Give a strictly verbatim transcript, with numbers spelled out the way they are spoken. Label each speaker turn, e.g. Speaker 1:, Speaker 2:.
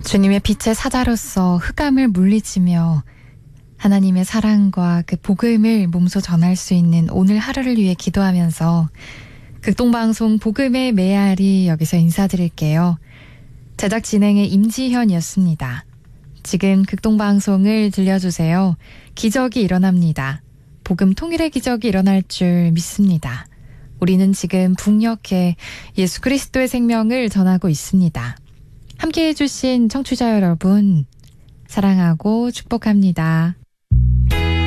Speaker 1: 주님의 빛의 사자로서 흑암을 물리치며 하나님의 사랑과 그 복음을 몸소 전할 수 있는 오늘 하루를 위해 기도하면서 극동방송 복음의 메아리 여기서 인사드릴게요. 제작 진행의 임지현이었습니다. 지금 극동방송을 들려주세요. 기적이 일어납니다. 복음 통일의 기적이 일어날 줄 믿습니다. 우리는 지금 북녘에 예수 그리스도의 생명을 전하고 있습니다. 함께해 주신 청취자 여러분, 사랑하고 축복합니다.